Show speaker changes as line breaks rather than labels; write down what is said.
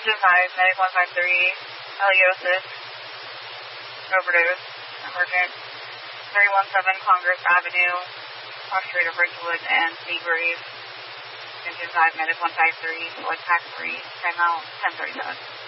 Engine 5, Medic 153, Aliosis, overdose, emergent, 317 Congress Avenue, Ostrator Bridgewood, and Seagrave. Engine 5, Medic 153, select pack 3, timeout 10:37.